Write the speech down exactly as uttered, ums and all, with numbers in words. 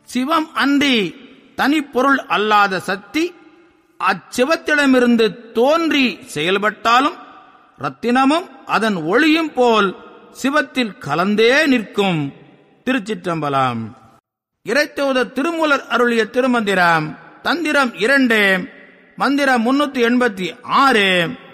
சிவம் அன்றி தனிப்பொருள் அல்லாத சக்தி அச்சிவத்திடமிருந்து தோன்றி செயல்பட்டாலும் ரத்தினமும் அதன் ஒளியும் போல் சிவத்தில் கலந்தே நிற்கும். திருச்சிற்றம்பலம். இறைத்தூதர் திருமூலர் அருளிய திருமந்திரம். தந்திரம் இரண்டு, மந்திரம் முன்னூத்தி எண்பத்தி ஆறு.